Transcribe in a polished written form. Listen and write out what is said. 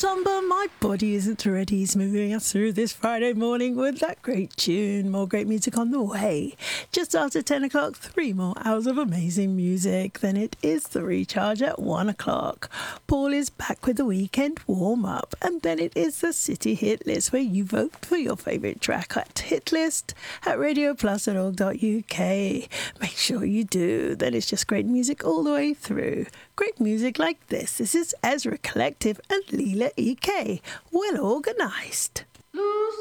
Samba, my body isn't ready. He's moving us through this Friday morning with that great tune. More great music on the way. Just after 10 o'clock, 3 more hours of amazing music. Then it is the recharge at 1 o'clock. Paul is back with the weekend warm-up. And then it is the City Hit List, where you vote for your favourite track at hitlist at radioplus.org.uk. Make sure you do. Then it's just great music all the way through. Great music like this. This is Ezra Collective and Leela EK. Well organised. Loose